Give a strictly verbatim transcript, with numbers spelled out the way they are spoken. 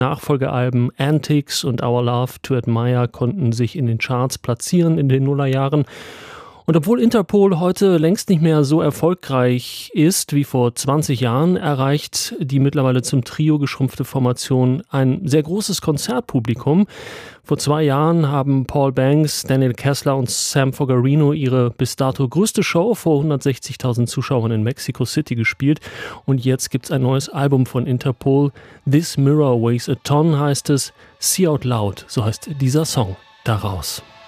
Nachfolgealben Antics und Our Love to Admire konnten sich in den Charts platzieren in den Nullerjahren. Und obwohl Interpol heute längst nicht mehr so erfolgreich ist wie vor zwanzig Jahren, erreicht die mittlerweile zum Trio geschrumpfte Formation ein sehr großes Konzertpublikum. Vor zwei Jahren haben Paul Banks, Daniel Kessler und Sam Fogarino ihre bis dato größte Show vor hundertsechzigtausend Zuschauern in Mexico City gespielt. Und jetzt gibt's ein neues Album von Interpol. This Mirror Weighs a Ton heißt es. See Out Loud, so heißt dieser Song daraus.